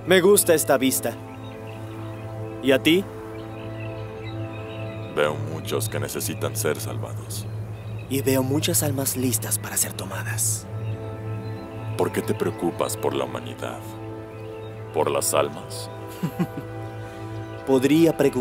Me gusta esta vista. ¿Y a ti? Veo muchos que necesitan ser salvados. Y veo muchas almas listas para ser tomadas. ¿Por qué te preocupas por la humanidad? ¿Por las almas? Podría preguntar.